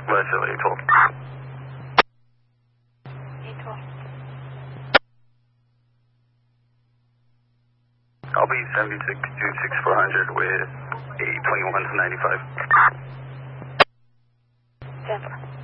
West LA 12. 812. I'll be 76 to 6400 with a 21 to 95. 10-4.